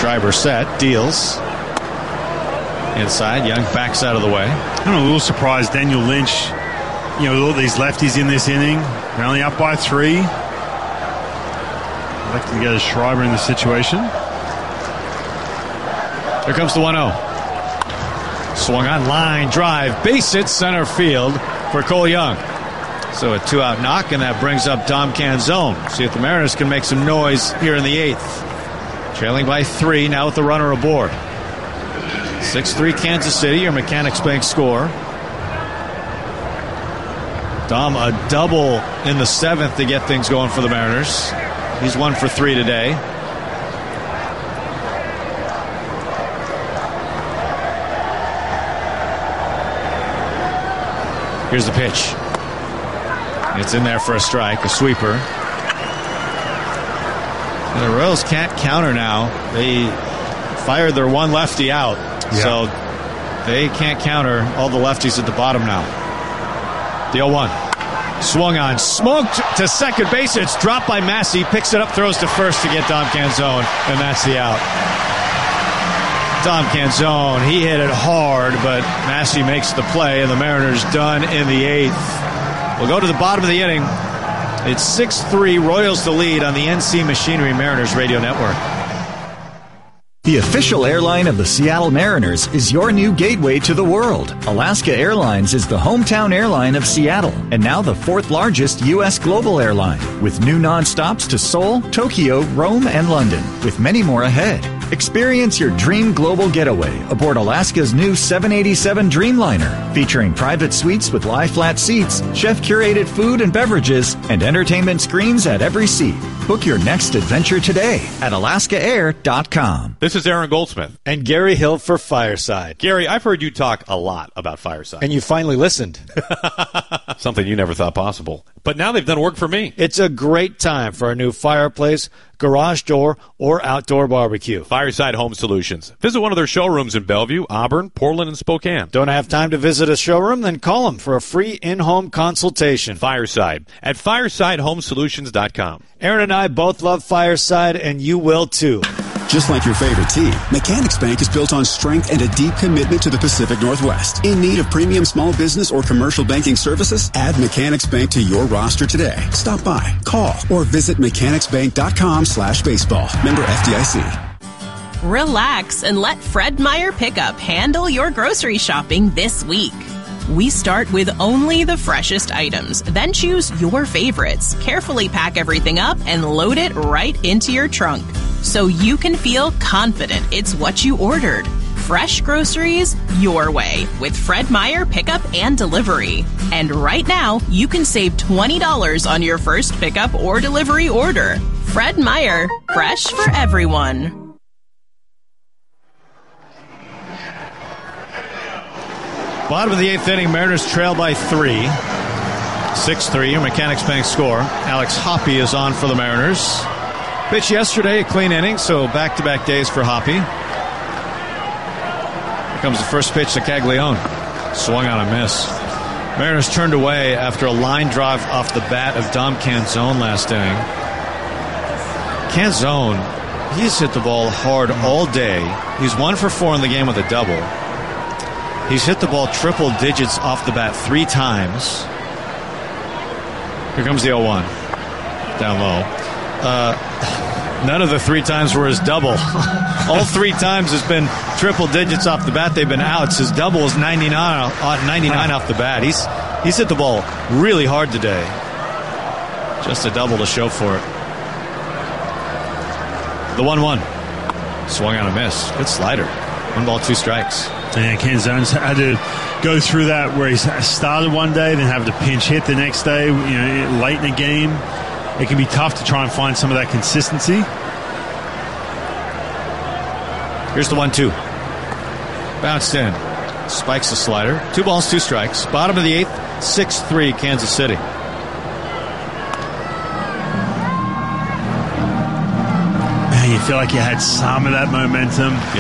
Schreiber set, deals. Inside, Young backs out of the way. I'm a little surprised Daniel Lynch, with all these lefties in this inning, they're only up by 3. I'd like to get a Schreiber in the situation. Here comes the 1-0. Swung on, line drive, base hit center field for Cole Young. So a 2-out knock, and that brings up Dom Canzone. See if the Mariners can make some noise here in the 8th. Trailing by 3 now with the runner aboard. 6-3 Kansas City, your Mechanics Bank score. Dom, a double in the 7th to get things going for the Mariners. He's 1 for 3 today. Here's the pitch. It's in there for a strike, a sweeper. And the Royals can't counter now. They fired their one lefty out, so they can't counter all the lefties at the bottom now. The 0-1. Swung on, smoked to second base. It's dropped by Massey. Picks it up, throws to first to get Dom Canzone, and that's the out. Dom Canzone, he hit it hard, but Massey makes the play, and the Mariners done in the 8th. We'll go to the bottom of the inning. It's 6-3 Royals to lead on the NC Machinery Mariners Radio Network. The official airline of the Seattle Mariners is your new gateway to the world. Alaska Airlines is the hometown airline of Seattle and now the 4th largest U.S. global airline, with new nonstops to Seoul, Tokyo, Rome, and London, with many more ahead. Experience your dream global getaway aboard Alaska's new 787 Dreamliner, featuring private suites with lie-flat seats, chef-curated food and beverages, and entertainment screens at every seat. Book your next adventure today at alaskaair.com. This is Aaron Goldsmith. And Gary Hill for Fireside. Gary, I've heard you talk a lot about Fireside. And you finally listened. Something you never thought possible. But now they've done work for me. It's a great time for a new fireplace, garage door, or outdoor barbecue. Fireside Home Solutions. Visit one of their showrooms in Bellevue, Auburn, Portland, and Spokane. Don't have time to visit a showroom? Then call them for a free in-home consultation. Fireside at firesidehomesolutions.com. Aaron and I both love Fireside, and you will too. Just like your favorite tea, Mechanics Bank is built on strength and a deep commitment to the Pacific Northwest. In need of premium small business or commercial banking services? Add Mechanics Bank to your roster today. Stop by, call, or visit mechanicsbank.com/baseball. Member FDIC. Relax and let Fred Meyer Pickup handle your grocery shopping this week. We start with only the freshest items, then choose your favorites, carefully pack everything up, and load it right into your trunk, so you can feel confident it's what you ordered. Fresh groceries your way with Fred Meyer Pickup and Delivery. And right now, you can save $20 on your first pickup or delivery order. Fred Meyer, fresh for everyone. Bottom of the 8th inning, Mariners trail by 3. 6-3, your Mechanics Bank score. Alex Hoppe is on for the Mariners. Pitched yesterday, a clean inning, so back-to-back days for Hoppe. Here comes the first pitch to Caglione. Swung on a miss. Mariners turned away after a line drive off the bat of Dom Canzone last inning. Canzone, he's hit the ball hard all day. He's 1 for 4 in the game with a double. He's hit the ball triple digits off the bat 3 times. Here comes the 0-1. Down low. None of the 3 times were his double. All 3 times has been triple digits off the bat. They've been outs. His double is 99 off the bat. He's hit the ball really hard today. Just a double to show for it. The 1-1. Swung on a miss. Good slider. 1 ball, 2 strikes. Yeah, Canzone's had to go through that where he's started one day, then have to pinch hit the next day, late in the game. It can be tough to try and find some of that consistency. Here's the 1-2. Bounced in. Spikes the slider. 2 balls, 2 strikes. Bottom of the 8th, 6-3 Kansas City. Man, you feel like you had some of that momentum.